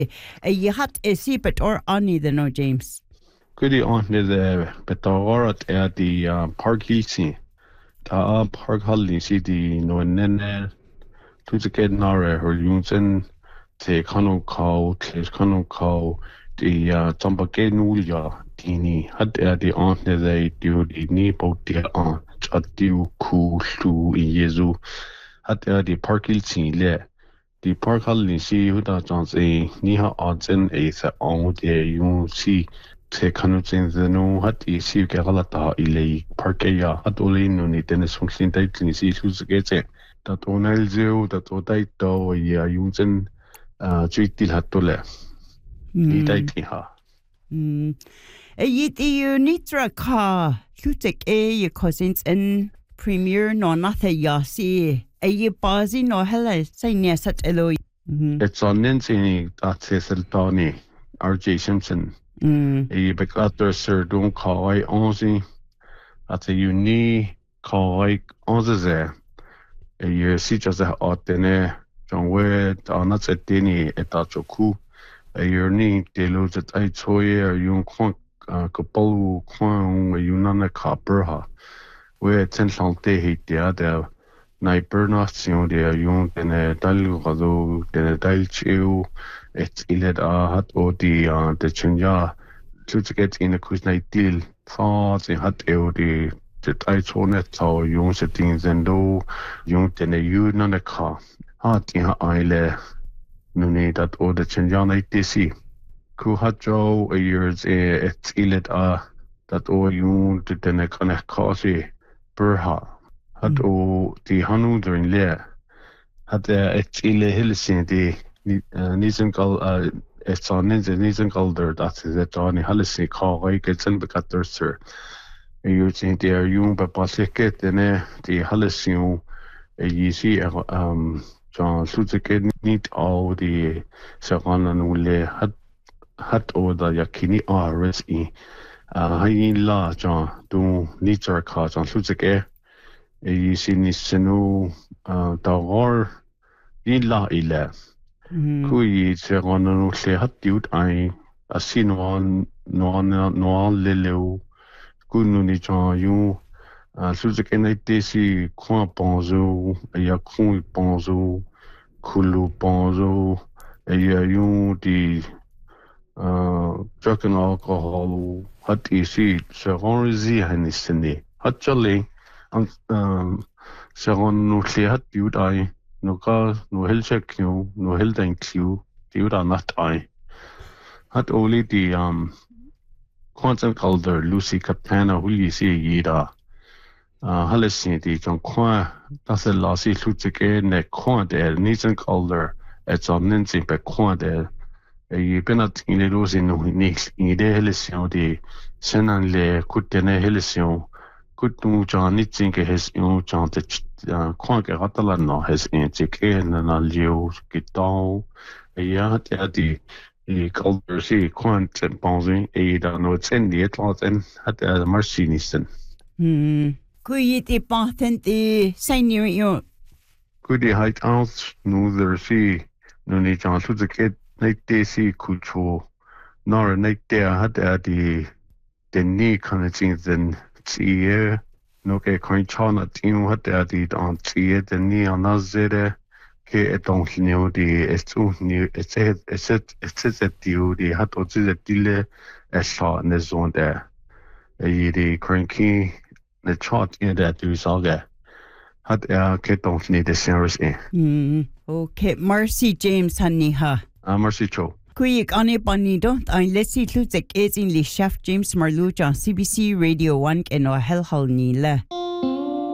You had a seepet or any the no James. Goody on the Betawarat at the Park Hilsi. Ta Park Halisi the no nene to the get nare her Junsen te Kano cow, Tis Kano cow, the Tambake Nulia, Tini, had the aunt they do the Nipo dear aunt, at you cool to Yezu, had the Park Hilsi le. The Park Halisi who does a Niha odds and a on the you see. Te kanutin the no hat is you get galata ile parkeya at olin ni tennis function title si who's get it that onel zero that odai to ya yusen treatil hatole ni daiti ha You nitra ka lutek your cousins in premier no nothing ya see you bazi no hella say yes at elo it's on Nancy that says el Tony RJ Simpson beklatter sir don't call I onzi at a uni call I onze a year si just a otene John Wade on not a dini etachoku a year ni de lose at I toy or young quank couple quang a unana copper ha where 10 santé hit the other night burnation de young and a dal de dal chill it's illet hat or the chinja to get in a quiz night deal thoughts in hat the I told it so young settings and do young than a you none a car hat in her eye no need that or the chinja night DC ku hat joe a years it's illet that all you did then a connect coffee burha had o the hanu during there had it's ille hilsin the Nisan call it's on Nisan Calder that is it on Halisi call I get sent back at their sir. You think they are young but pasiket and the Halisi you see John Suzuki need all the Savan and Wule hat or the Yakini RSE. I la John do need your cards on Suzuki. You see Nisano the war in la ile. Kui se gana se hatiut ai asin wan no leleu kunu ni cha yu Suzuki na tesi kwa ponzo ya kui ponzo kulu ponzo ya yu di drug and alcohol hat isi se gonzi hanisne hatchali se gana se hatiut ai no ka no hel check you no hel thank you you are not I had only the quantum calder Lucy Capana who you see yida halisi the kan kwa that's a lossy lutsike ne kwa der Nathan calder it's on Nancy be kwa der you penat in the losing no next in the helision the senan le kutene helision kutu John Nitzing has you John Quank Ratalano has antique and a leo guitar a yard at the culture see quant and pausing a no it's in the atlas and at the Marcinison. Could you the patent the senior you could the height out no there see no need chance to the kid night they see culture nor a night there had at the knee kind of things then see no ke coin chana tinu hat the on see the knee on azere ke don't know the it's new it's at the hat or the dile a shot in the zone there the cranky the chart in that do saga hat ke don't need the serious okay Mercy James honey ha Mercy Cho Quick on it bunny don't I let's see Lutek is in the chef James Marluja CBC Radio 1 and or hell nila